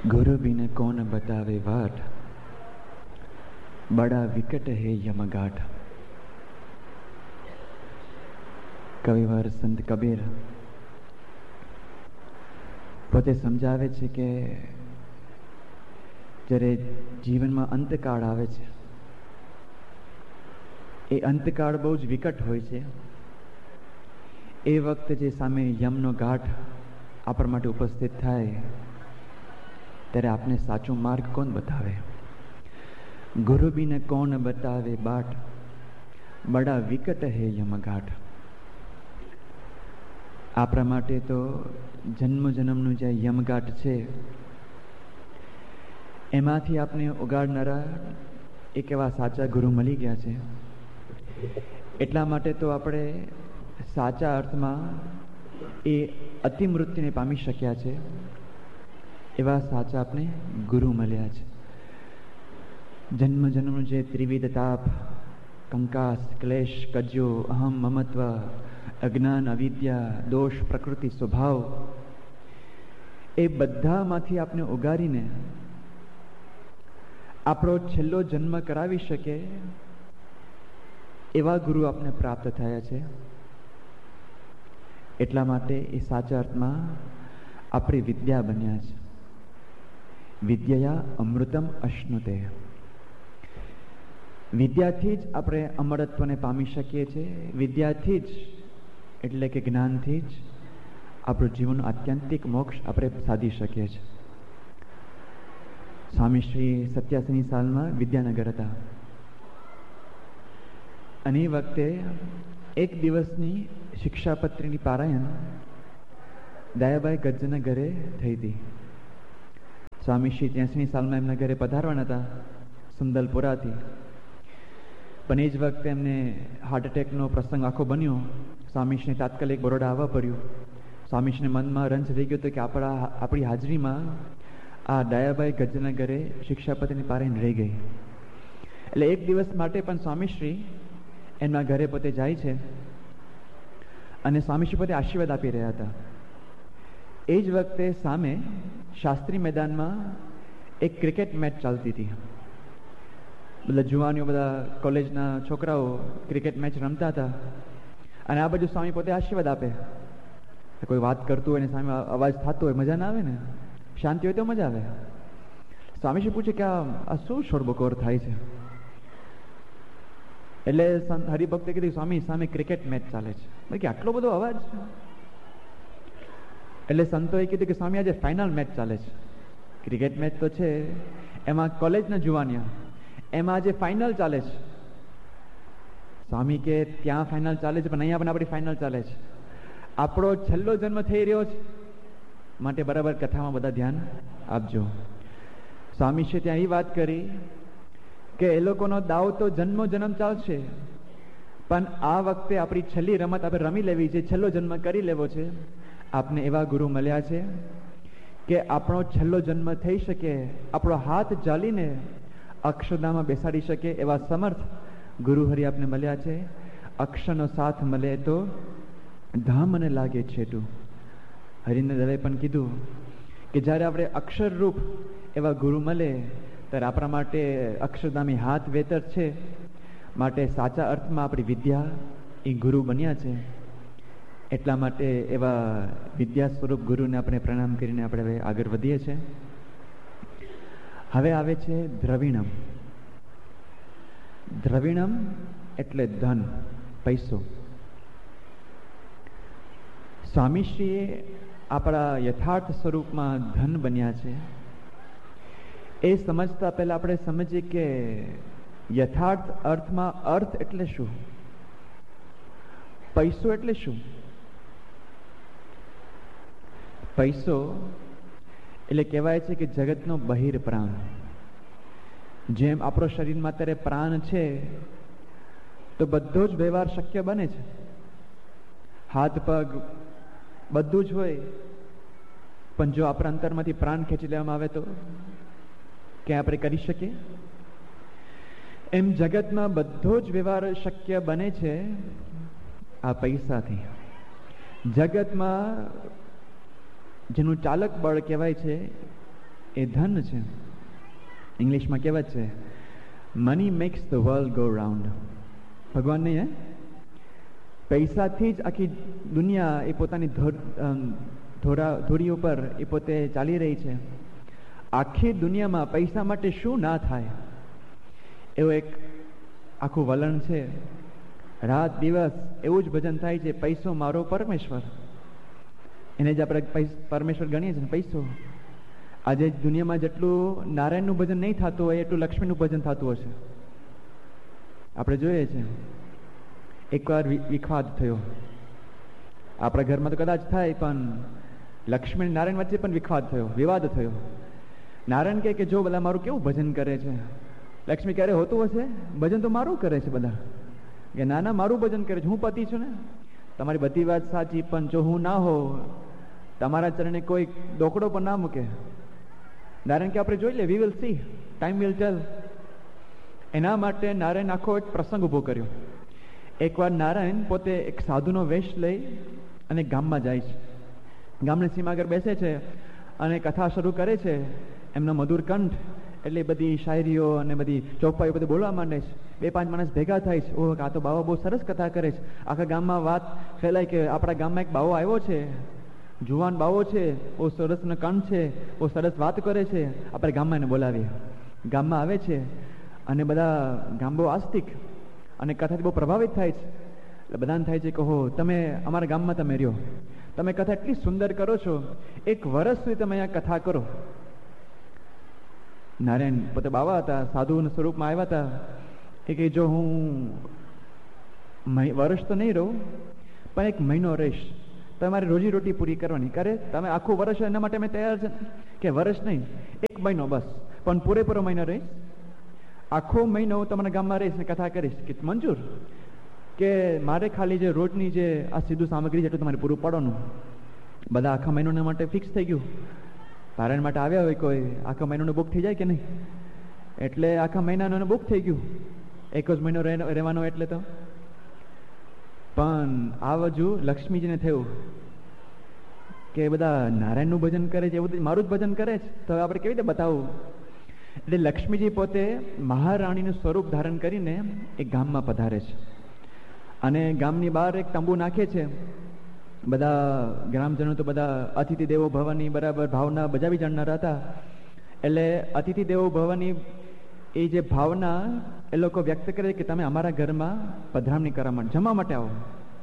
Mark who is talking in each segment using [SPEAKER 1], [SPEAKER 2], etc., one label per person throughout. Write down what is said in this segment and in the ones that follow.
[SPEAKER 1] गुरु बिन कौन बतावे वाट, बड़ा विकट है यमगाट। કવિવાર સંત કબીર પોતે સમજાવે છે કે જ્યારે જીવનમાં અંતકાળ આવે છે, એ અંતકાળ બહુ જ વિકટ હોય છે. એ વખતે જે સામે યમનો ઘાટ આપણા માટે ઉપસ્થિત થાય, ત્યારે આપને સાચો માર્ગ કોણ બતાવે? ગુરુ બિન કોણ બતાવે બાટ, બડા વિકટ હે યમઘાટ. આપણા માટે તો જન્મ જન્મનું જે યમઘાટ છે, એમાંથી આપણે ઉગાડનારા એક એવા સાચા ગુરુ મળી ગયા છે. એટલા માટે તો આપણે સાચા અર્થમાં એ અતિમૃત્યુને પામી શક્યા છે. એવા સાચા આપણે ગુરુ મળ્યા છે. જન્મ જન્મનું જે ત્રિવિધ તાપ, કંકાસ, ક્લેશ, કજ્યો, અહમ, મમત્વ, અજ્ઞાન, અવિદ્યા, દોષ, પ્રકૃતિ, સ્વભાવ, એ બધામાંથી આપણે ઉગારીને આપણો છેલ્લો જન્મ કરાવી શકે એવા ગુરુ આપને પ્રાપ્ત થયા છે. એટલા માટે એ સાચા અર્થમાં આપણી વિદ્યા બન્યા છે. વિદ્યા અમૃતમ અશ્નુતે. વિદ્યાથી જ આપણે અમરત્વને પામી શકીએ છીએ. વિદ્યાથી જ, એટલે કે જ્ઞાનથી જ આપણું જીવન આત્યંતિક મોક્ષ આપણે સાધી શકીએ છીએ. સ્વામી શ્રી 87ની સાલમાં વિદ્યાનગર હતા, અને એ વખતે એક દિવસની શિક્ષાપત્રીની પારાયણ દયાભાઈ ગજ્જના ઘરે થઈ હતી. સ્વામી શ્રી 83ની સાલમાં એમના ઘરે પધારવાના હતા સુંદલપુરાથી, પણ એ જ વખતે એમને હાર્ટ એટેકનો પ્રસંગ આખો બન્યો. સ્વામીશ્રીને તાત્કાલિક બરોડા આવવા પડ્યું. સ્વામીશ્રીને મનમાં રંજ થઈ ગયો હતો કે આપણી હાજરીમાં આ દયાભાઈ ગજ્જના ઘરે શિક્ષાપતિની પારાયણ રહી ગઈ. એટલે એક દિવસ માટે પણ સ્વામીશ્રી એમના ઘરે પોતે જાય છે, અને સ્વામીશ્રી પોતે આશીર્વાદ આપી રહ્યા હતા. એ જ વખતે સામે શાસ્ત્રી મેદાનમાં એક ક્રિકેટ મેચ ચાલતી હતી. બધા જુવાનીઓ, બધા કોલેજના છોકરાઓ ક્રિકેટ મેચ રમતા હતા, અને આ બાજુ સ્વામી પોતે આશીર્વાદ આપે. કોઈ વાત કરતું હોય ને સામે અવાજ થતો હોય, મજા ના આવે ને? શાંતિ હોય તો મજા આવે. સ્વામીજી પૂછે કે આ શું શોરબકોર થાય છે? એટલે હરિભક્તે કીધું, સ્વામી સામે ક્રિકેટ મેચ ચાલે છે. કે આટલો બધો અવાજ? એટલે સંતોએ કીધું કે સ્વામી આજે ફાઇનલ મેચ ચાલે છે. ક્રિકેટ મેચ તો છે, એમાં કોલેજના જુવાનિયા, એમાં આજે ફાઇનલ ચાલે છે. સ્વામી કે ત્યાં ફાઇનલ ચાલે છે, પણ અહીંયા પણ આપણી ફાઇનલ ચાલે છે. આપણો છેલ્લો જન્મ થઈ રહ્યો છે, માટે બરાબર કથામાં બધા ધ્યાન આપજો. સ્વામીશ્રી ત્યાં એ વાત કરી કે એ લોકોનો દાવ તો જન્મો જન્મ ચાલશે, પણ આ વખતે આપણી છેલ્લી રમત આપણે રમી લેવી છે, છેલ્લો જન્મ કરી લેવો છે. આપને એવા ગુરુ મળ્યા છે કે આપણો છેલ્લો જન્મ થઈ શકે, આપણો હાથ ચાલીને અક્ષરધામમાં બેસાડી શકે એવા સમર્થ ગુરુહરિ આપને મળ્યા છે. અક્ષરનો સાથ મળે તો ધામ મને લાગે છેટું. હરિન્દ્ર દવે પણ કીધું કે જ્યારે આપણે અક્ષરરૂપ એવા ગુરુ મળે ત્યારે આપણા માટે અક્ષરધામી હાથ વેતર છે. માટે સાચા અર્થમાં આપણી વિદ્યા એ ગુરુ બન્યા છે. એટલા માટે એવા વિદ્યા સ્વરૂપ ગુરુને આપણે પ્રણામ કરીને આપણે હવે આગળ વધીએ છીએ. હવે આવે છે દ્રવિણમ. દ્રવિણમ એટલે ધન, પૈસો. સ્વામીશ્રીએ આપણા યથાર્થ સ્વરૂપમાં ધન બન્યા છે. એ સમજતા પહેલા આપણે સમજીએ કે યથાર્થ અર્થમાં અર્થ એટલે શું, પૈસો એટલે શું. પૈસો એટલે કહેવાય છે કે જગતનો બહિર પ્રાણ. જેમ આપણો શરીરમાં અત્યારે પ્રાણ છે, તો બધો જ વ્યવહાર શક્ય બને છે. હાથ પગ બધું જ હોય, પણ જો આપણા અંતરમાંથી પ્રાણ ખેંચી લેવામાં આવે તો ક્યાં આપણે કરી શકીએ? એમ જગતમાં બધો જ વ્યવહાર શક્ય બને છે આ પૈસાથી. જગતમાં જેનું ચાલક બળ કહેવાય છે એ ધન છે. ઇંગ્લિશમાં કહેવત છે, money max the world go round. ભગવાન નહીં હે, પૈસાથી જ આખી દુનિયા એ પોતાની ધોરી ઉપર એ પોતે ચાલી રહી છે. આખી દુનિયામાં પૈસા માટે શું ના થાય એવું એક આખું વલણ છે. રાત દિવસ એવું જ ભજન થાય છે, પૈસો મારો પરમેશ્વર. એને જ આપણે પરમેશ્વર ગણીએ છીએ, પૈસો. આજે દુનિયામાં જેટલું નારાયણનું ભજન નહીં થતું હોય એટલું લક્ષ્મીનું ભજન થતું હશે. આપણે જોઈએ છે, એકવાર વિખવાદ થયો આપણા ઘરમાં, તો કદાચ થાય, પણ લક્ષ્મી અને નારાયણ વચ્ચે પણ વિખવાદ થયો, વિવાદ થયો. નારાયણ કહે કે જો બધા મારું કેવું ભજન કરે છે. લક્ષ્મી ક્યારે હોતું હશે, ભજન તો મારું કરે છે બધા. કે ના ના, મારું ભજન કરે છે, હું પતિ છું ને. તમારી બધી વાત સાચી, પણ જો હું ના હો, તમારા ચરણે કોઈ ડોકડો પણ ના મૂકે. નારાયણ કે આપણે જોઈ લે, we will see, time will ટેલ. એના માટે નારાયણ આખો એક પ્રસંગ ઊભો કર્યો. એકવાર નારાયણ પોતે એક સાધુનો વેશ લઈ અને ગામમાં જાય છે. ગામની સીમા આગળ બેસે છે અને કથા શરૂ કરે છે. એમનો મધુર કંઠ એટલે બધી શાયરીઓ અને બધી ચોપાઈઓ બધું બોલવા માંડે છે. 2-5 માણસ ભેગા થાય છે. ઓહ, આ તો બાવા બહુ સરસ કથા કરે છે. આખા ગામમાં વાત ફેલાય કે આપણા ગામમાં એક બાવો આવ્યો છે, જુવાન બાવો છે, બહુ સરસનો કંઠ છે, બહુ સરસ વાત કરે છે, આપણે ગામમાં એને બોલાવીએ. ગામમાં આવે છે અને બધા ગામ બહુ આસ્તિક અને કથાથી બહુ પ્રભાવિત થાય છે. એટલે બધાને થાય છે કે હો, તમે અમારા ગામમાં તમે રહ્યો, તમે કથા એટલી સુંદર કરો છો, 1 વર્ષ સુધી તમે અહીંયા કથા કરો. નારાયણ પોતે બાવા હતા, સાધુના સ્વરૂપમાં આવ્યા હતા. એ કે જો હું વર્ષ તો નહીં રહું, પણ 1 મહિનો રહીશ, તમારી રોજીરોટી પૂરી કરવાની. કરે તમે આખું વર્ષ એના માટે મેં તૈયાર છે કે વર્ષ નહીં, 1 મહિનો બસ, પણ પૂરેપૂરો મહિનો રહીશ. આખો મહિનો હું તમારા ગામમાં રહીશ ને કથા કરીશ. કે મંજૂર? કે મારે ખાલી જે રોજની જે આ સીધું સામગ્રી છે એટલું તમારે પૂરું પાડવાનું. બધા આખા મહિનાના માટે ફિક્સ થઈ ગયું. પારાયણ માટે આવ્યા હોય કોઈ, આખા મહિનાનું બુક થઈ જાય કે નહીં? એટલે આખા મહિનાનું બુક થઈ ગયું. 1 જ મહિનો રહેવાનો એટલે તો. પણ આ બાજુ લક્ષ્મીજીને થયું કે બધા નારાયણનું ભજન કરે છે, એવું મારું જ ભજન કરે છે, તો આપણે કેવી રીતે બતાવવું? એટલે લક્ષ્મીજી પોતે મહારાણીનું સ્વરૂપ ધારણ કરીને એક ગામમાં પધારે છે અને ગામની બહાર એક તંબુ નાખે છે. બધા ગ્રામજનો તો બધા અતિથિ દેવો ભવની બરાબર ભાવના બજાવી જાણનારા હતા. એટલે અતિથિ દેવો ભવની એ જે ભાવના એ લોકો વ્યક્ત કરે કે તમે અમારા ઘરમાં પધરામણી કરવા માટે, જમવા માટે આવો.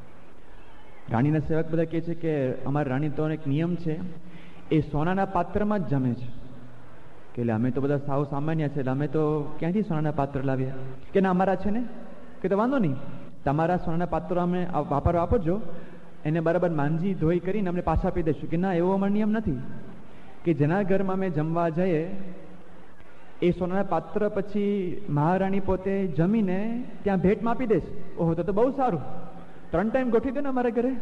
[SPEAKER 1] રાણીના સેવક બધા કહે છે કે અમારી રાણી તો એક નિયમ છે, એ સોનાના પાત્રમાં જ જમે છે. કે એટલે અમે તો બધા સાવ સામાન્ય છે, એટલે અમે તો ક્યાંથી સોનાના પાત્ર લાવ્યા? કે ના, અમારા છે ને. કે તો વાંધો નહીં, તમારા સોનાના પાત્રો અમે વાપરવા આપજો, એને બરાબર માંજી ધોઈ કરીને અમને પાછા આપી દઈશું. કે ના, એવો અમારો નિયમ નથી. કે જેના ઘરમાં અમે જમવા જઈએ એ સોનાના પાત્ર પછી મહારાણી પોતે જમીને ત્યાં ભેટમાં આપી દેશે. ઓહો, તો બહુ સારું, 3 ટાઈમ ગોઠવી દો ને અમારા ઘરે.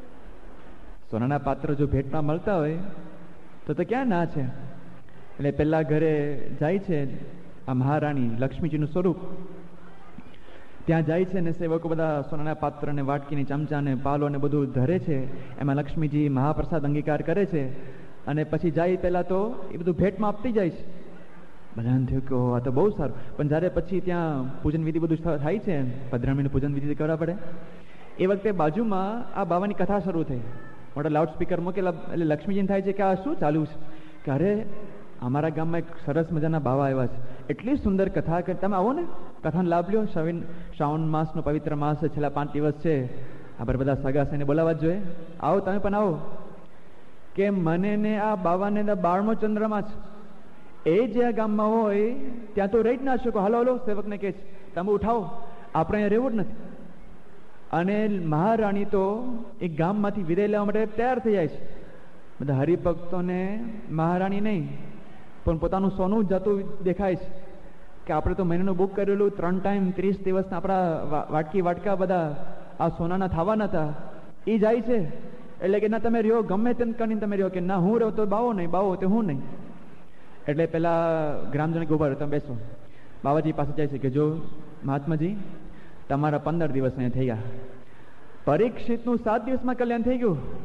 [SPEAKER 1] સોનાના પાત્ર જો ભેટમાં મળતા હોય તો ક્યાં ના છે. એટલે પેલા ઘરે જાય છે આ મહારાણી, લક્ષ્મીજીનું સ્વરૂપ. ત્યાં જાય છે ને સેવકો બધા સોનાના પાત્રને વાટકીને ચમચાને પાલો ને બધું ધરે છે. એમાં લક્ષ્મીજી મહાપ્રસાદ અંગીકાર કરે છે અને પછી જાય પહેલા તો એ બધું ભેટમાં આપતી જાય છે. બધાને થયું કે આ તો બહુ સારું. પણ જ્યારે પછી ત્યાં પૂજન વિધિ બધું થાય છે, પધરામણીનું પૂજન વિધિ કરવા પડે, એ વખતે બાજુમાં આ બાવાની કથા શરૂ થઈ. મોટા લાઉડ સ્પીકર મૂકેલા. એટલે લક્ષ્મીજીને થાય છે કે આ શું ચાલુ છે? કે અરે, અમારા ગામમાં એક સરસ મજાના બાવા આવ્યા છે, એટલી સુંદર કથા કે તમે આવો ને, કથાનો લાભ લ્યો. શ્રાવણ માસનો પવિત્ર માસ છે, છેલ્લા 5 દિવસ છે, આપણે બધા સગા છે એને બોલાવવા જ જોઈએ. આવો, તમે પણ આવો. કે મને ને આ બાવાને 12મો ચંદ્રમાં છે, એ જે આ ગામમાં હોય ત્યાં તો રહી જ ના શકો. હાલો હાલો, સેવકને કહે છે તમે ઉઠાવો, આપણે અહીંયા રહેવું જ નથી. અને મહારાણી તો એ ગામમાંથી વિદાય લેવા માટે તૈયાર થઈ જાય છે. બધા હરિભક્તોને મહારાણી નહીં પણ પોતાનું સોનું જતું દેખાય છે. કે આપણે તો મહિનાનું બુક કરેલું, 3 ટાઈમ 30 દિવસના આપણા વાટકા બધા આ સોનાના થવાના હતા, એ જાય છે. એટલે કે ના, તમે રહ્યો, ગમે તેમ કરીને તમે રહ્યો. કે ના, હું રહ્યો તો બાવો નહીં, બાવો તો હું નહીં. એટલે પેલા ગ્રામજન કે ઉભા રહો, તમે બેસો. બાવાજી પાસે જાય છે કે જો મહાત્માજી, તમારા 15 દિવસ અહીંયા થઈ ગયા. પરીક્ષિતનું 7 દિવસમાં કલ્યાણ થઈ ગયું.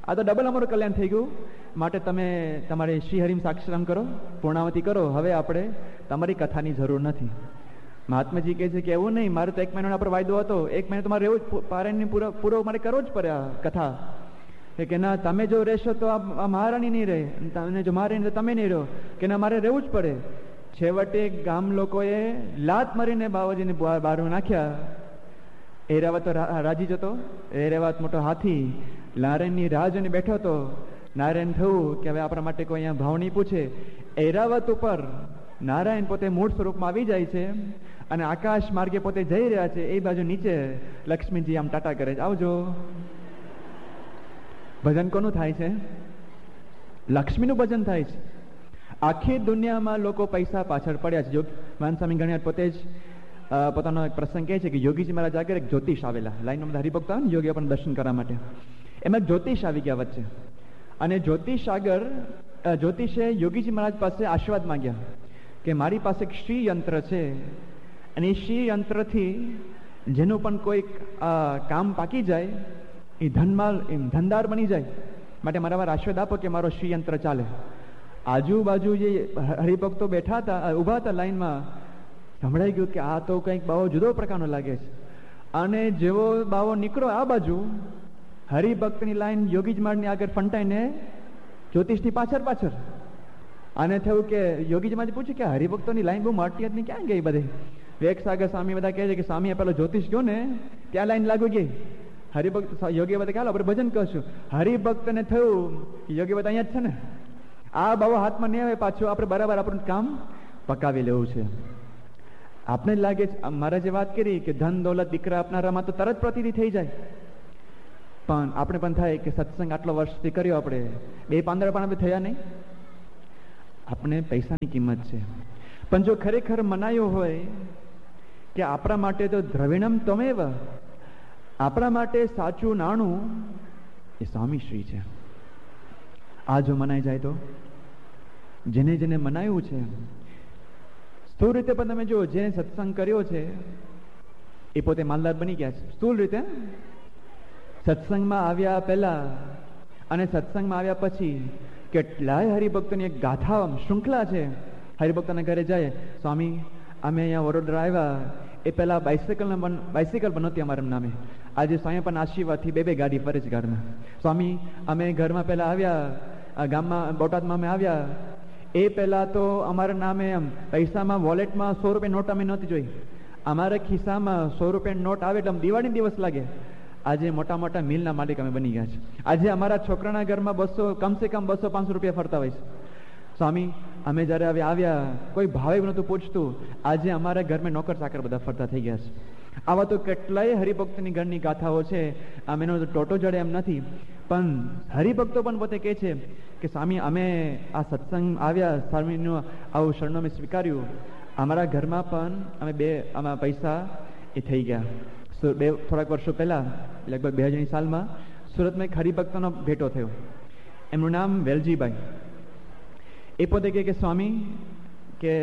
[SPEAKER 1] આ તો ડબલ અમારું કલ્યાણ થઈ ગયું. માટે તમે તમારે શ્રીહરિમ સાક્ષરામ કરો, પૂર્ણાવતી કરો. હવે આપણે તમારી કથાની જરૂર નથી. મહાત્માજી કહે છે કે એવું નહીં, મારે તો 1 મહિનાનો પર વાયદો હતો, 1 મહિનો તમારે રહેવું જ, પારાયણ પૂરો મારે કરવો જ પડે આ કથા. કે ના, તમે જો રહેશો તો આ મહારાણી નહીં રહે, તમને જો મહારાણી તમે નહીં રહો, કે ના મારે રહેવું જ પડે. છેવટે ગામ લોકોએ લાત મારીને બાવાજીને બહાર નાખ્યા. એરાવત રાજી જતો, એરાવત મોટો હાથી નારાયણની રાહ જોઈને બેઠો હતો. નારાયણ થયું કે હવે આપણા માટે કોઈ અહીંયા ભાવ નહીં પૂછે. એરાવત ઉપર નારાયણ પોતે મૂળ સ્વરૂપમાં આવી જાય છે અને આકાશ માર્ગે પોતે જઈ રહ્યા છે. એ બાજુ નીચે લક્ષ્મીજી આમ ટાટા કરે છે, આવજો. ભજન કોનું થાય છે? લક્ષ્મીનું ભજન થાય છે. આખી દુનિયામાં લોકો પૈસા પાછળ પડ્યા છે. મહાન સ્વામી ઘણી પોતે જ પોતાનો એક પ્રસંગ કહે છે કે યોગીજી મહારાજ આગળ એક જ્યોતિષ આવેલા. લાઈનમાં બધા હરિભક્ત આવે ને યોગી આપણને દર્શન કરવા માટે, એમાં જ્યોતિષ આવી ગયા વચ્ચે. અને જ્યોતિષ આગળ જ્યોતિષે યોગીજી મહારાજ પાસે આશીર્વાદ માંગ્યા કે મારી પાસે એક શ્રી યંત્ર છે અને એ શ્રી યંત્રથી જેનું પણ કોઈ કામ પાકી જાય એ ધનદાર બની જાય, માટે મારા આશીર્વાદ આપો કે મારો શ્રી યંત્ર ચાલે. આજુબાજુ જે હરિભક્તો બેઠા હતા, ઊભા હતા લાઈનમાં, સંભળાઈ ગયું કે આ તો કંઈક બાવો જુદો પ્રકારનો લાગે છે. અને જેવો બાવો નીકળો આ બાજુ, હરિભક્તની લાઈન યોગીજી મહારાજની આગળ ફંટાઈને જ્યોતિષની પાછળ. અને થયું કે યોગીજી મહારાજ પૂછ્યું કે હરિભક્તોની લાઈન બહુ મોટી હતી, ક્યાં ગઈ બધી? વેગ સાગર સ્વામી બધા કહે છે કે સ્વામીએ પેલો જ્યોતિષ ગયો ને ત્યાં લાઈન લાગી ગઈ. હરિભક્ત યોગી બધા ચાલો આપણે ભજન કરશું. હરિભક્તને થયું યોગી બધા અહીંયા જ છે ને, આ બાવો હાથમાં નહીં આવે, પાછું આપણે બરાબર આપણું કામ પકાવી લેવું છે. આપણે લાગે છે મારા જે વાત કરી કે ધન દોલત દીકરા આપનારામાં તો તરત પ્રતિનિધિ થઈ જાય, પણ આપણે પણ થાય કે સત્સંગ આટલો વર્ષથી કર્યો, આપણે 2 પાંદડા પણ આપણે થયા નહીં. આપણે પૈસાની કિંમત છે, પણ જો ખરેખર મનાયો હોય કે આપણા માટે તો દ્રવિણમ તમેવ, આપણા માટે સાચું નાણું એ સ્વામીશ્રી છે. આ જો મનાઈ જાય તો, જેને જેને મનાયું છે, સ્થૂળ રીતે પણ તમે જુઓ, જેને સત્સંગ કર્યો છે એ પોતે માલદાર બની ગયા છે. સ્થૂળ રીતે સત્સંગમાં આવ્યા પહેલા અને સત્સંગમાં આવ્યા પછી કેટલાય હરિભક્તોની એક ગાથા શૃંખલા છે. હરિભક્તોના ઘરે જાય, સ્વામી અમે અહીંયા વડોદરા આવ્યા, એ પહેલા બાઇસિકલ બનોતી અમારા નામે, આજે સ્વામી પણ આશીર્વાદથી 2 ગાડી ફરે છે ઘરમાં. સ્વામી અમે ઘરમાં પહેલા આવ્યા, ગામમાં બોટાદમાં અમે આવ્યા, એ પહેલા તો અમારા નામે એમ પૈસામાં વોલેટમાં 100 રૂપિયા નોટ અમે નહોતી જોઈ. અમારા ખિસ્સામાં 100 રૂપિયાની નોટ આવે એટલે દિવાળી દિવસ લાગે. આજે મોટા મોટા મિલના માલિક અમે બની ગયા છે. આજે અમારા છોકરાના ઘરમાં 200 કમસે કમ 200-500 રૂપિયા ફરતા હોય છે. સ્વામી અમે જ્યારે હવે આવ્યા કોઈ ભાવે નહોતું પૂછતું, આજે અમારા ઘરમાં નોકર ચાકર બધા ફરતા થઈ ગયા છે. આવા તો કેટલાય હરિભક્તની ઘરની ગાથાઓ છે. આમ એનો ટોટો જડે એમ નથી, પણ હરિભક્તો પણ પોતે કહે છે કે સ્વામી અમે આ સત્સંગ આવ્યા, સ્વામીનું આવું શરણો અમે સ્વીકાર્યું, અમારા ઘરમાં પણ અમે પૈસા એ થઈ ગયા. થોડાક વર્ષો પહેલા લગભગ 2000ની સાલમાં સુરતમાં એક હરિભક્તનો ભેટો થયો. એમનું નામ વેલજીભાઈ. એ પોતે કહે કે સ્વામી કે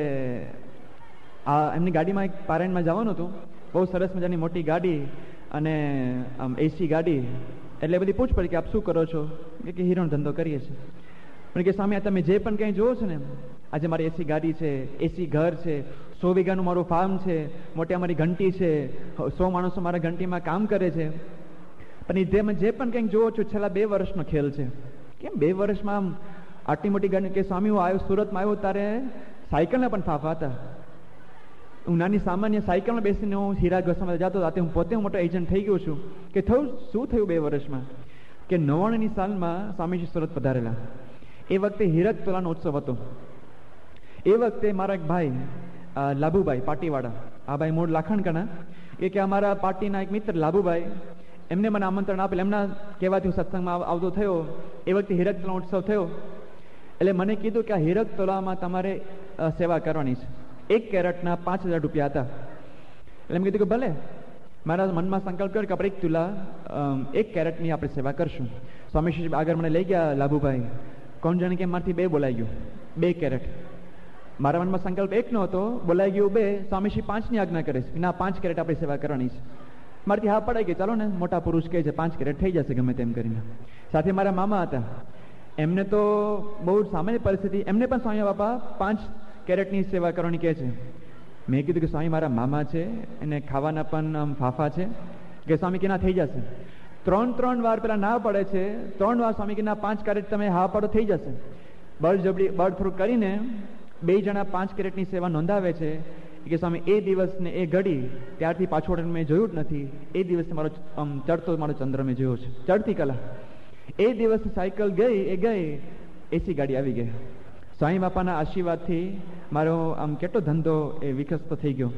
[SPEAKER 1] આ એમની ગાડીમાં એક પારાયણમાં જવાનું હતું, બહુ સરસ મજાની મોટી ગાડી અને આમ એસી ગાડી, એટલે બધી પૂછ પડી કે આપ શું કરો છો? કે હીરોનો ધંધો કરીએ છીએ. પણ કે સ્વામી આ તમે જે પણ કંઈ જોવો છો ને, આજે મારી એસી ગાડી છે, એસી ઘર છે, 100 વીઘાનું મારું ફાર્મ છે, મોટી અમારી ઘંટી છે, 100 માણસો મારા ઘંટીમાં કામ કરે છે, પણ એ જે પણ કંઈક જોવો છો છેલ્લા 2 વર્ષનો ખેલ છે. કેમ 2 વર્ષમાં આમ આટલી મોટી ગાડી? કે સ્વામી હું આવ્યો, સુરતમાં આવ્યો ત્યારે સાયકલના પણ ફાફા હતા. હું નાની સામાન્ય સાયકલમાં બેસીને હું હીરા ઘસમાં જતો હતો. હું પોતે મોટો એજન્ટ થઈ ગયો છું. કે શું થયું 2 વર્ષમાં? કે 99ની સાલમાં સ્વામીજી સુરત પધારેલા. એ વખતે હીરક તોલાનો ઉત્સવ હતો. એ વખતે મારા એક ભાઈ લાભુભાઈ પાટીવાળા, આ ભાઈ મૂળ લાખણકાના, એ કે અમારા પાર્ટીના એક મિત્ર લાભુભાઈ, એમને મને આમંત્રણ આપેલ. એમના કહેવાથી સત્સંગમાં આવતો થયો. એ વખતે હીરક તોલાનો ઉત્સવ થયો. એટલે મને કીધું કે આ હીરક તોલામાં તમારે સેવા કરવાની છે. 1 કેરેટના 5000 રૂપિયા હતા. એટલે એમ કીધું કે ભલે. મારા મનમાં સંકલ્પ કર્યો કે આપણે 1 તુલા 1 કેરેટની આપણે સેવા કરશું. સ્વામીશ્રી આગળ મને લઈ ગયા લાભુભાઈ. કોણ જાણે કે મારથી 2 બોલાઈ ગયું, 2 કેરેટ. મારા મનમાં સંકલ્પ 1 નો હતો, બોલાઈ ગયું 2. સ્વામીશ્રી 5ની આજ્ઞા કરે છે, ના 5 કેરેટ આપણે સેવા કરવાની છે. મારાથી હા પડાય કે ચાલો ને, મોટા પુરુષ કહે છે 5 કેરેટ થઈ જશે ગમે તેમ કરીને. સાથે મારા મામા હતા, એમને તો બહુ સામાન્ય પરિસ્થિતિ, એમને પણ સ્વામી બાપા 5 કેરેટની સેવા કરવાની કહે છે. મેં કીધું કે સ્વામી મારા મામા છે, એને ખાવાના પણ ફાફા છે, કે સ્વામી કે ના થઈ જશે. 3 વાર પેલા ના પડે છે, 3 વાર સ્વામી કે ના 5 કેરેટ તમે હા પાડો થઈ જશે. બળફોડ કરીને 2 જણા 5 કેરેટની સેવા નોંધાવે છે કે સ્વામી એ દિવસ ને એ ઘડી ત્યારથી પાછળ મેં જોયું જ નથી. એ દિવસે મારો ચડતો મારો ચંદ્ર મેં જોયો છે, ચડતી કલા. એ દિવસ સાયકલ ગઈ, એસી ગાડી આવી ગઈ. સ્વામી બાપાના આશીર્વાદથી મારો કેટલો ધંધો એ વિકસતો થઈ ગયો.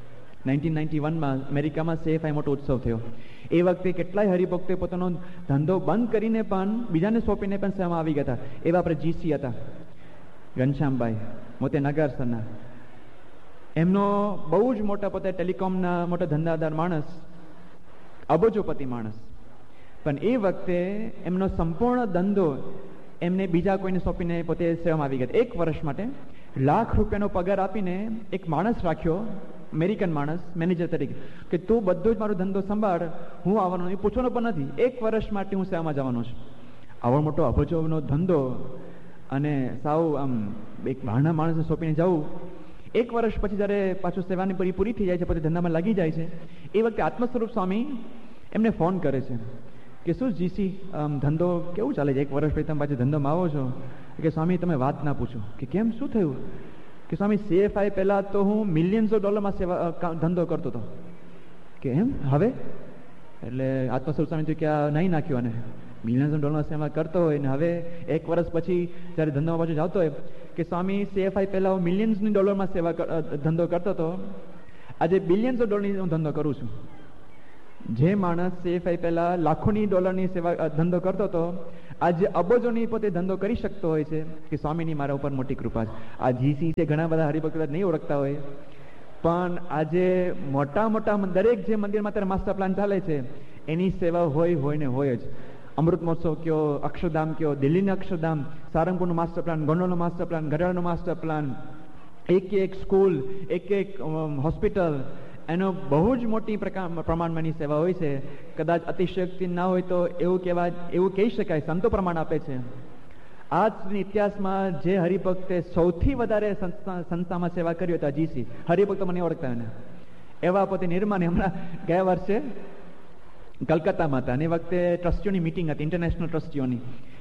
[SPEAKER 1] 1991માં અમેરિકામાં CFI મોટો ઉત્સવ થયો. એ વખતે કેટલાય હરિભક્તોએ પોતાનો ધંધો બંધ કરીને પણ બીજાને સોંપીને પણ સેવામાં આવી ગયા હતા. એવા આપણે GC હતા, ઘનશ્યામભાઈ મોતે નગરસરના. એમનો બહુ જ મોટા, પોતે ટેલિકોમના મોટા ધંધાદાર માણસ, અબજોપતિ માણસ, પણ એ વખતે એમનો સંપૂર્ણ ધંધો એમને બીજા કોઈને સોંપીને પોતે સેવામાં આવી ગયા. 1 વર્ષ માટે ₹1 લાખ પગાર આપીને એક માણસ રાખ્યો, અમેરિકન માણસ, મેનેજર તરીકે, કે તું બધું જ મારો ધંધો સંભાળ, હું આવવાનો નહીં, પૂછવાનો પણ નથી, 1 વર્ષ માટે હું સેવામાં જવાનો છું. આવો મોટો અબજોનો ધંધો અને સાવ એક બહારના માણસને સોંપીને જવું. 1 વર્ષ પછી જ્યારે પાછું સેવાની પૂરી થઈ જાય છે, પછી ધંધામાં લાગી જાય છે, એ વખતે આત્મસ્વરૂપ સ્વામી એમને ફોન કરે છે કે શું GC ધંધો કેવું ચાલે છે? 1 વર્ષ પછી તમે પાછું ધંધોમાં આવો છો. કે સ્વામી તમે વાત ના પૂછો. કે કેમ, શું થયું? કે સ્વામી CFI પહેલા તો હું $મિલિયન્સ ધંધો કરતો હતો. કે એમ, હવે? એટલે આત્મસ્વરૂપ સ્વામી કે આ નહીં નાખ્યું, અને $મિલિયન્સ સેવા કરતો હોય ને હવે 1 વર્ષ પછી જ્યારે ધંધામાં પાછું જતો હોય, કે સ્વામી CFI પહેલા હું $મિલિયન્સ ધંધો કરતો હતો, આજે $બિલિયન્સ હું ધંધો કરું છું. જે માણસ CFI પહેલા લાખોની ડોલરની સેવા ધંધો કરતો હતો, આજે અબજોની પોતે ધંધો કરી શકતો હોય છે. કે સ્વામીની મારા ઉપર મોટી કૃપા છે. આ GC છે, ઘણા બધા હરિભક્તો નહીં ઓળખતા હોય, પણ આજે મોટા દરેક જે મંદિરમાં અત્યારે માસ્ટર પ્લાન ચાલે છે, એની સેવા હોય ને હોય જ. અમૃત મહોત્સવ કયો, અક્ષરધામ કયો, દિલ્હીનું Akshardham, સારંગપુરનું master plan, ગોંડલનું master plan, ગઢડાનું master plan, એક એક સ્કૂલ, એક હોસ્પિટલ, એનો બહુ જ મોટી પ્રમાણમાંની સેવા હોય છે. કદાચ અતિશયોક્તિ ના હોય તો એવું કહી શકાય, સંતો પ્રમાણ આપે છે. આજ સુધી ઇતિહાસમાં જે હરિભક્તે સૌથી વધારે સંસ્થામાં સેવા કરી હતા GC, હરિભક્તો મને ઓળખતા એને એવા પોતે નિર્માણ. હમણાં ગયા વર્ષે કલકત્તામાં હતા, અને એ વખતે ટ્રસ્ટીઓની મિટિંગ હતી, ઇન્ટરનેશનલ ટ્રસ્ટીઓની.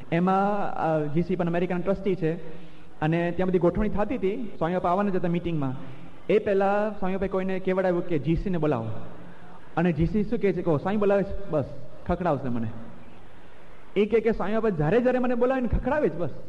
[SPEAKER 1] એમાં GC પણ અમેરિકન ટ્રસ્ટી છે, અને ત્યાં બધી ગોઠવણી થતી હતી. સ્વામી બાપા આવવાના જ હતા મિટિંગમાં. એ પહેલા સ્વામી બાપાએ કોઈને કહેવડાવ્યું કે GC ને બોલાવો, અને GC શું કહે છે, કહો સ્વામી બોલાવે છે, બસ ખખડાવશે મને. એ કે સ્વામી બાપા જ્યારે મને બોલાવે ને ખખડાવે જ બસ.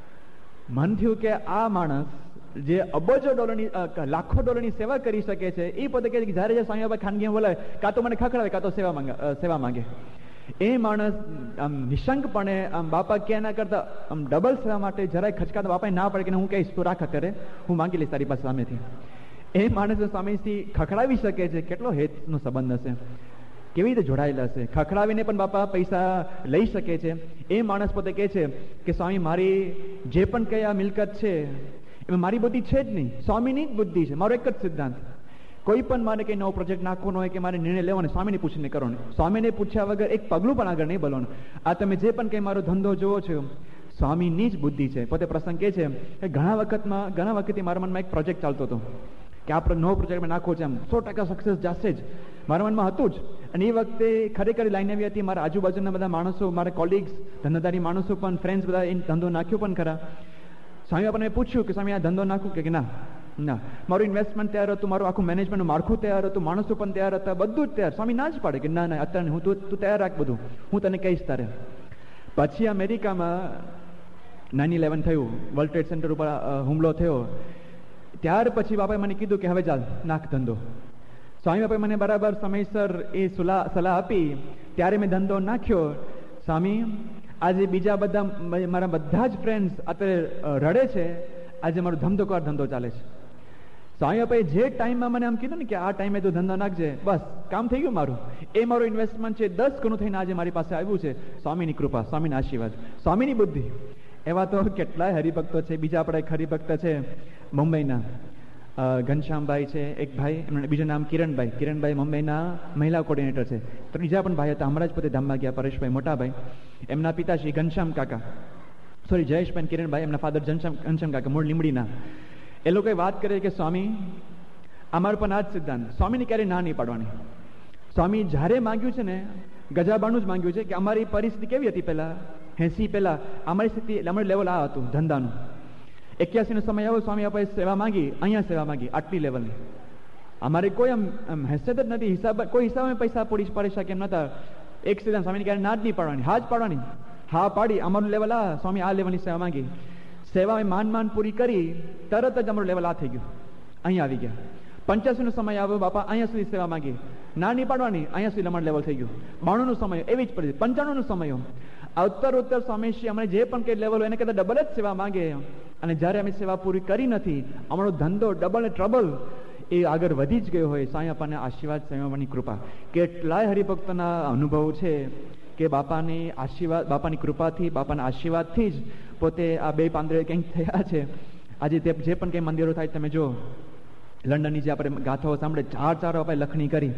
[SPEAKER 1] મન થયું કે આ માણસ જે અબજો ડોલરની, લાખો ડોલરની સેવા કરી શકે છે, એ પોતે કહે છે કે જ્યારે સ્વામી બાપા ખાનગીમાં બોલાવે, કાં તો મને ખખડાવે, કાં તો સેવા માંગે. એ માણસ નિશંકપણે બાપા ક્યાં ના કરતા ડબલ સેવા માટે જરાય ખચકાતા, બાપાએ ના પડે કે હું કહીશ તું રાખ, અત્યારે હું માંગી લઈશ તારી પાસે સામેથી. એ માણસ સ્વામીથી ખખડાવી શકે છે. કેટલો હેતનો સંબંધ હશે, કેવી રીતે જોડાયેલા હશે. ખખડાવીને પણ બાપા પૈસા લઈ શકે છે. એ માણસ પોતે કહે છે કે સ્વામી મારી જે પણ કઈ આ મિલકત છે એમાં મારી બુદ્ધિ છે જ નહીં, સ્વામીની જ બુદ્ધિ છે. મારો એક જ સિદ્ધાંત, કોઈ પણ મારે કંઈ નવો પ્રોજેક્ટ નાખવાનો હોય કે મારે નિર્ણય લેવાનો, સ્વામીને પૂછીને કરો ને. સ્વામીને પૂછ્યા વગર એક પગલું પણ આગળ નહીં બોલવાનું. આ તમે જે પણ કંઈ મારો ધંધો જોવો છો, સ્વામીની જ બુદ્ધિ છે. પોતે પ્રસંગ કહે છે કે ઘણા વખતથી મારા મનમાં એક પ્રોજેક્ટ ચાલતો હતો કે આપણે નવો પ્રોજેક્ટ નાખવો છે, આમ 100% સક્સેસ જશે જ, મારા મનમાં હતું જ. અને એ વખતે ખરેખર લાઈન આવી હતી. મારા આજુબાજુના બધા માણસો, મારા કોલિગ્સ, ધંધાદારી માણસો પણ, ફ્રેન્ડ્સ બધા એ ધંધો નાખ્યો પણ ખરા. સ્વામી બાપાને પૂછ્યું કે સ્વામી આ ધંધો નાખું કે ના. મારું ઇન્વેસ્ટમેન્ટ તૈયાર હતું, મારું આખું મેનેજમેન્ટનું માળખું તૈયાર હતું, માણસો પણ તૈયાર હતા, બધું જ તૈયાર. સ્વામી ના જ પાડે કે ના અત્યારે હું તું તૈયાર રાખ, બધું હું તને કહીશ તારે. પછી અમેરિકામાં 9/11 થયું, વર્લ્ડ ટ્રેડ સેન્ટર ઉપર હુમલો થયો. ત્યાર પછી બાપાએ મને કીધું કે હવે ચાલ નાખ ધંધો. સ્વામી બાપાએ મને બરાબર સમયસર એ સલાહ આપી, ત્યારે મેં ધંધો નાખ્યો. સ્વામી આજે બીજા બધા મારા બધા જ ફ્રેન્ડ્સ અત્યારે રડે છે, આજે મારો ધંધો ચાલે છે. સ્વામી બાપાએ જે ટાઈમમાં મને આમ કીધું ને કે આ ટાઈમે તું ધંધો નાખજે, બસ કામ થઈ ગયું મારું. એ મારું ઇન્વેસ્ટમેન્ટ છે 10 ગણું થઈને આજે મારી પાસે આવ્યું છે. સ્વામીની કૃપા, સ્વામીના આશીર્વાદ, સ્વામીની બુદ્ધિ. એવા તો કેટલાય હરિભક્તો છે. બીજા આપણા એક હરિભક્ત છે મુંબઈના, ઘનશ્યામભાઈ છે એક ભાઈ, એમનું બીજું નામ કિરણભાઈ. કિરણભાઈ મુંબઈના મહિલા કોર્ડિનેટર છે. ત્રીજા પણ ભાઈ હતા, હમણાં જ પોતે ધામમાં ગયા, પરેશભાઈ મોટાભાઈ. એમના પિતાશ્રી ઘનશ્યામ કાકા, સોરી જયેશભાઈ કિરણભાઈ, એમના ફાધર ઘનશ્યામ કાકા, મૂળ લીંબડીના. એ લોકોએ વાત કરે કે સ્વામી અમારું પણ આ જ સિદ્ધાંત, સ્વામીને ક્યારેય ના નહીં પાડવાની. સ્વામી જ્યારે માંગ્યું છે ને ગજાબાનું જ માંગ્યું છે કે અમારી પરિસ્થિતિ કેવી હતી પહેલાં 80 પહેલાં, અમારી સ્થિતિ અમારું લેવલ આ હતું ધંધાનું. 81 નો સમય આવ્યો, સ્વામી આપણે સેવા માંગી, અહીંયા સેવા માંગી આટલી લેવલની. અમારે કોઈ આમ હેસિયત જ નથી, હિસાબ કોઈ હિસાબે પૈસા પડી શકે એમ નતા. એક સિદ્ધાંત, સ્વામીને ક્યારે ના જ નહીં પાડવાની, હા જ પાડવાની. હા પાડી, અમારું લેવલ આ, સ્વામી આ લેવલની સેવા માંગી. સેવા માન પૂરી કરી, તરત જ અમારું લેવલ આ થઈ ગયું, અહીંયા આવી ગયા. 85 નો સમય આવ્યો, બાપા અહીંયા સુધી સેવા માંગી, ના નહીં પાડવાની, અહીંયા સુધી અમારું લેવલ થઈ ગયું. 92 નો સમય એવી જ પરિસ્થિતિ. 95 નો સમય ઉત્તર સ્વામીશ્રી અમને જે પણ કંઈ લેવલ હોય એને કદાચ ડબલ જ સેવા માંગે. અને જ્યારે અમે સેવા પૂરી કરી નથી, અમારો ધંધો ડબલ ને ટ્રબલ એ આગળ વધી જ ગયો હોય, સાંઈ બાપાના આશીર્વાદ, સાંઈ બાપાની કૃપા. કેટલાય હરિભક્તના અનુભવ છે કે બાપાની આશીર્વાદ, બાપાની કૃપાથી, બાપાના આશીર્વાદથી જ પોતે આ બે પાંદડે કંઈક થયા છે. આજે તે જે પણ કંઈ મંદિરો થાય તમે જો, લંડનની જે આપણે ગાથાઓ સાંભળે, 4 આપણે લખણી કરી,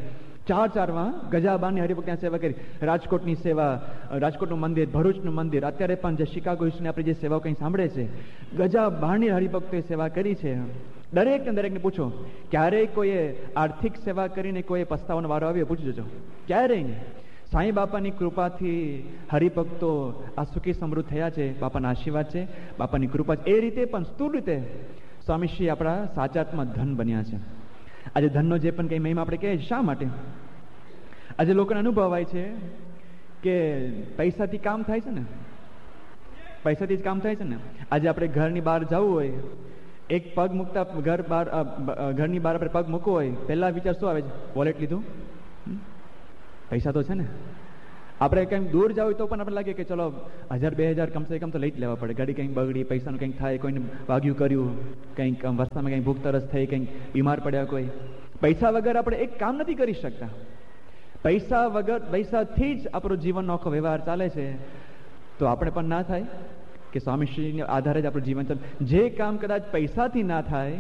[SPEAKER 1] 4 ગજાબાની હરિભક્ત ત્યાં સેવા કરી. રાજકોટની સેવા, રાજકોટનું મંદિર, ભરૂચનું મંદિર, અત્યારે પણ જે શિકાગો વિશ્વની આપણે જે સેવાઓ કંઈ સાંભળે છે, ગજાબાની હરિભક્તોએ સેવા કરી છે. દરેકને પૂછો, ક્યારેય કોઈએ આર્થિક સેવા કરીને કોઈ પસ્તાવાનો વારો આવ્યો? પૂછી જજો, ક્યારેય નહીં. સાંઈ બાપાની કૃપાથી હરિભક્તો આ સુખી સમૃદ્ધ થયા છે, બાપાના આશીર્વાદ છે, બાપાની કૃપા છે. એ રીતે પણ સ્થૂળ રીતે સ્વામીશ્રી આપણા સાચાત્મા ધન બન્યા છે. આજે ધનનો જે પણ કંઈ મહિમા આપણે કહીએ, શા માટે? આજે લોકોને અનુભવાય છે કે પૈસાથી કામ થાય છે ને, પૈસાથી જ કામ થાય છે ને. આજે આપણે ઘરની બહાર જવું હોય, એક પગ મૂકતા ઘરની બહાર આપણે પગ મૂકવો હોય, પહેલા વિચાર શું આવે છે? વોલેટ લીધું, પૈસા તો છે ને. આપણે કંઈક દૂર જવું હોય તો પણ આપણે લાગે કે ચલો 1000-2000 કમસે કમ તો લઈ જ લેવા પડે. ગાડી કંઈક બગડી, પૈસાનું કંઈક થાય, કોઈને વાગ્યું કર્યું, કંઈક રસ્તામાં કંઈક ભૂખ તરસ થઈ, કંઈક બીમાર પડ્યા કોઈ, પૈસા વગર આપણે એક કામ નથી કરી શકતા. પૈસા વગર, પૈસાથી જ આપણો જીવનનો આખો વ્યવહાર ચાલે છે. તો આપણે પણ ના થાય કે સ્વામીશ્રીના આધારે જ આપણું જીવન ચાલે? જે કામ કદાચ પૈસાથી ના થાય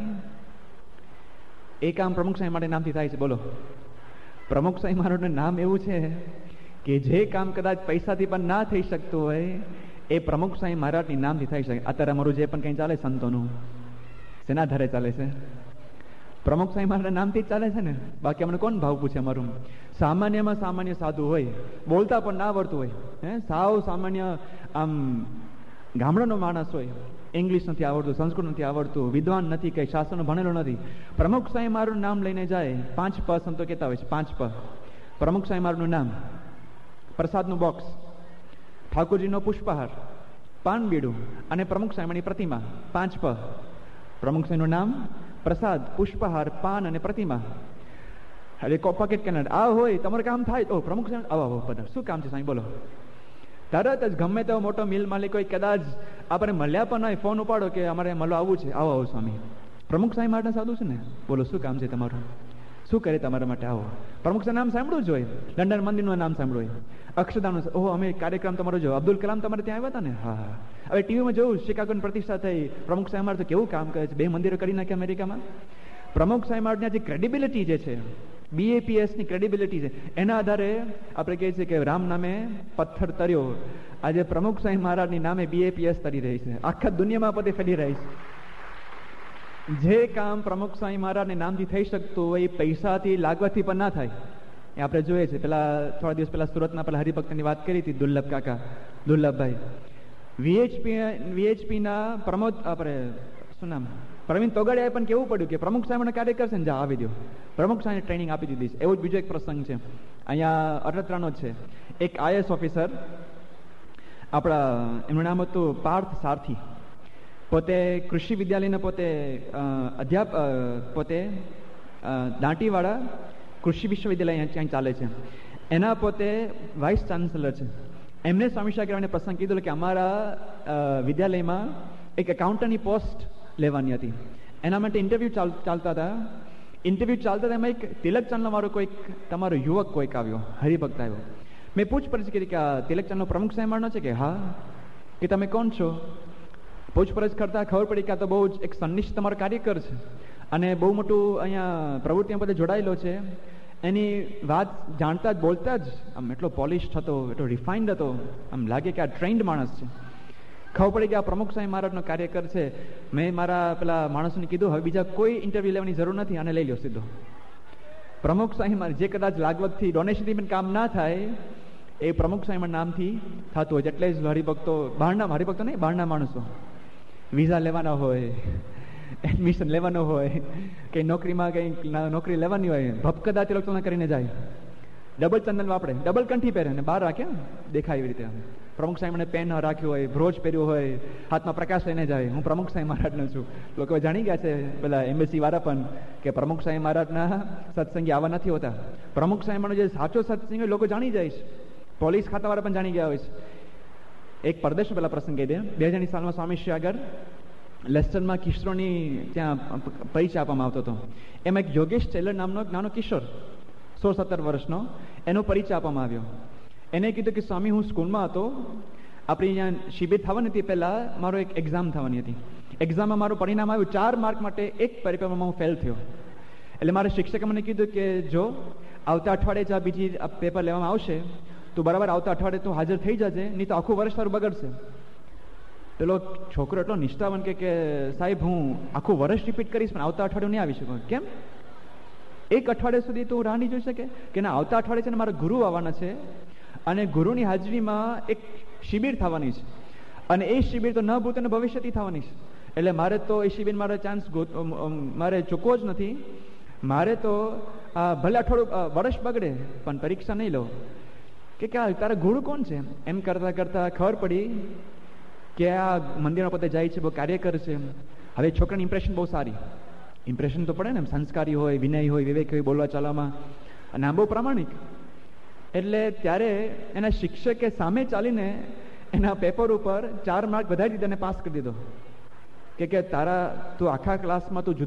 [SPEAKER 1] એ કામ પ્રમુખ સાંઈ માટે નામથી થાય છે. બોલો, પ્રમુખ સાંઈ મહારાજનું નામ એવું છે કે જે કામ કદાચ પૈસાથી પણ ના થઈ શકતું હોય એ પ્રમુખ સાંઈ મહારાજની નામથી થઈ શકે. અત્યારે અમારું જે પણ કંઈ ચાલે સંતોનું, શેના આધારે ચાલે છે? પ્રમુખ સાંઈ મહારાજના નામથી જ ચાલે છે ને. બાકી અમને કોણ ભાવ પૂછે? અમારું સામાન્યમાં સામાન્ય સાધુ હોય, બોલતા પણ ના આવડતું હોય, સાવ સામાન્ય આમ ગામડાનો માણસ હોય, ઇંગ્લિશ નથી આવડતું, સંસ્કૃત નથી આવડતું, વિદ્વાન નથી, કંઈ શાસ્ત્રનો ભણેલો નથી, પ્રમુખ સાંઈ મહારાજનું નામ લઈને જાય. 5 સંતો કહેતા હોય છે, 5 પ્રમુખ સાંઈ મહારાજનું નામ, પ્રસાદનું બોક્સ, ઠાકોરજીનો પુષ્પહાર, પાન બીડું અને પ્રમુખ સાંઈની પ્રતિમા. 5 પ્રમુખ સાંઈનું નામ, પ્રસાદ, પુષ્પહાર, પાન અને પ્રતિમા. હવે પોકેટ કેલેન્ડર આ હોય, તમારું કામ થાય. ઓ પ્રમુખ સાંઈ આવો બધા, શું કામ છે સાંઈ? બોલો. તરત જ ગમે તેવો મોટો મિલ માલિક હોય, કદાચ આપણે મળ્યા પણ હોય, ફોન ઉપાડો કે અમારે મળવા આવવું છે. આવો આવો સ્વામી, પ્રમુખ સાંઈ માટે સાધુ છે ને. બોલો, શું કામ છે તમારું? શું કરે તમારા માટે? આવો. પ્રમુખ સાંઈ નામ સાંભળવું જ હોય, લંડન મંદિરનું નામ સાંભળવું હોય, અક્ષરદાનનું. ઓહો, અમે કાર્યક્રમ તમારો જો, અબ્દુલ કલામ તમારે ત્યાં આવ્યા હતા ને? હા. હવે ટીવીમાં જોયું, શિકાગોની પ્રતિષ્ઠા થઈ, પ્રમુખ સાંઈ મહારાજ તો કેવું કામ કરે છે, 2 મંદિરો કરી નાખ્યા અમેરિકામાં. પ્રમુખ સાંઈ મહારાજની જે ક્રેડિબિલિટી જે છે, BAPSની ક્રેડિબિલિટી છે, એના આધારે આપણે કહીએ છીએ કે રામ નામે પથ્થર તર્યો. આજે પ્રમુખ સાંઈ મહારાજની નામે BAPS તરી રહી છે, આખા દુનિયામાં પોતે ફેલી રહી છે. જે કામ પ્રમુખ સાંઈ મહારાજને નામથી થઈ શકતું હોય, પૈસાથી લાગવાથી પણ ના થાય. એ આપણે જોઈએ છે. પેલા થોડા દિવસ પહેલા સુરતના પેલા હરિભક્તની વાત કરી હતી, દુર્લભ કાકા, દુર્લભભાઈ. VHPના પ્રમોદ, આપણે શું નામ, પ્રવીણ તોગડિયાએ પણ કેવું પડ્યું કે પ્રમુખ સાહેબના કાર્ય કરશે ને, જા આવી દો. પ્રમુખ સાહેબને ટ્રેનિંગ આપી દીધી છે. એવો જ બીજો એક પ્રસંગ છે, અહીંયા અડત્રાનો જ છે. એક IAS ઓફિસર, આપણા, એમનું નામ હતું પાર્થ સારથી. પોતે કૃષિ વિદ્યાલયના પોતે પોતે દાંટીવાળા કૃષિ વિશ્વવિદ્યાલય ત્યાં ચાલે છે, એના પોતે વાઇસ ચાન્સેલર છે. એમને સ્વામી સાહેબને પ્રસંગ કીધો કે અમારા વિદ્યાલયમાં એક એકાઉન્ટની પોસ્ટ લેવાની હતી. એના માટે ઇન્ટરવ્યૂ ચાલતા હતા. એમાં એક તિલક ચાંદલો વાળો કોઈક તમારો યુવક કોઈક આવ્યો, હરિભક્ત આવ્યો. મેં પૂછપરછ કરી કે આ તિલક ચાંદલો પ્રમુખ સાહેબ મારનો છે કે હા? કે તમે કોણ છો? પૂછપરછ કરતા ખબર પડી કે આ તો બહુ જ એક સંનિષ્ઠ તમારો કાર્યકર છે. અને બહુ મોટું અહીંયા પ્રવૃત્તિઓ બધે જોડાયેલો છે. એની વાત જાણતા જ બોલતા જ આમ એટલો પોલિશ હતો, એટલો રિફાઇન્ડ હતો, આમ લાગે કે આ ટ્રેન્ડ માણસ છે. ખબર પડી કે આ પ્રમુખ સ્વામી મહારાજનો કાર્યકર છે. મેં મારા પેલા માણસોને કીધું, હવે બીજા કોઈ ઇન્ટરવ્યૂ લેવાની જરૂર નથી, આને લઈ લો સીધો. પ્રમુખ સ્વામી મહારાજ જે કદાચ લાગવગથી ડોનેશનથી પણ કામ ના થાય એ પ્રમુખ સ્વામી નામથી થતું હોય. એટલે જ હરિભક્તો, હરિભક્તો નહીં, બહારના માણસો વિઝા લેવાના હોય, એડમિશન લેવાનું હોય, કે નોકરીમાં કંઈક નોકરી લેવાની હોય, ભપકદા તિલક કરીને જાય, ડબલ ચંદન વાપરે, ડબલ કંઠી પહેરે અને બહાર રાખે, દેખાય એવી રીતે. પ્રમુખ સાહેબ મને પેન રાખ્યું હોય, બ્રોચ પહેર્યું હોય, હાથમાં પ્રકાશ લઈને જાય, હું પ્રમુખ સાહેબ મહારાજનો છું. લોકો જાણી ગયા છે પેલા એમ્બેસી વાળા પણ કે પ્રમુખ સાહેબ મહારાજના સત્સંગી આવા નથી હોતા. પ્રમુખ સાહેબનો જે સાચો સત્સંગ હોય લોકો જાણી જાય છે. પોલીસ ખાતાવાળા પણ જાણી ગયા હોય છે. એક પરદેશનો પેલા પ્રસંગ કહી દે. 2000ની સાલમાં સ્વામીશ્રી આગળ લેસ્ટરમાં કિશોરોની ત્યાં પરિચય આપવામાં આવતો હતો. એમાં એક યોગેશ ટેલર નામનો એક નાનો કિશોર 16-17 વર્ષનો, એનો પરિચય આપવામાં આવ્યો. એને કીધું કે સ્વામી, હું સ્કૂલમાં હતો, આપણી અહીંયા શિબિર થવાની હતી, પહેલાં મારો એક એક્ઝામ થવાની હતી. એક્ઝામમાં મારું પરિણામ આવ્યું 4 માર્ક માટે એક પેપરમાં હું ફેલ થયો. એટલે મારા શિક્ષકે મને કીધું કે જો આવતા અઠવાડિયે જ આ બીજી પેપર લેવામાં આવશે તો બરાબર આવતા અઠવાડિયે તું હાજર થઈ જજે, નહીં તો આખું વર્ષ તારું બગડશે. પેલો છોકરો એટલો નિષ્ઠાવાન કે સાહેબ હું આખું વર્ષ રિપીટ કરીશ પણ આવતા અઠવાડિયું નહીં આવી શકું. કેમ? એક અઠવાડિયા સુધી તું રાહ નહીં જોઈ શકે કે ના, આવતા અઠવાડિયે છે ને મારા ગુરુ આવવાના છે અને ગુરુની હાજરીમાં એક શિબિર થવાની છે અને એ શિબિર તો ન ભૂત અને ભવિષ્યથી થવાની છે. એટલે મારે તો એ શિબિર મારો ચાન્સ મારે ચૂકવો જ નથી. મારે તો ભલે અઠવાડિયું વર્ષ બગડે પણ પરીક્ષા નહીં લો. કે તારા ગુરુ કોણ છે? એમ કરતા કરતા ખબર પડી કે આ મંદિરમાં પોતે જાય છે, બહુ કાર્યકર છે. હવે છોકરાની ઇમ્પ્રેશન બહુ સારી, ઇમ્પ્રેશન તો પડે ને, સંસ્કારી હોય, વિનય હોય, વિવેક હોય બોલવા ચાલવામાં, અને આમ બહુ પ્રામાણિક. એટલે ત્યારે એના શિક્ષકે સામે ચાલીને એના પેપર ઉપર 4 માર્ક વધારી દીધા અને પાસ કરી દીધો. કે તારા તું આખા ક્લાસમાં તું